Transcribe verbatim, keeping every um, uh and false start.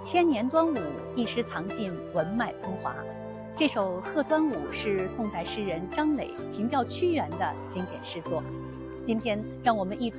千年端午，一诗藏尽文脉风华。这首《贺端午》是宋代诗人张磊凭吊屈原的经典诗作。今天，让我们一同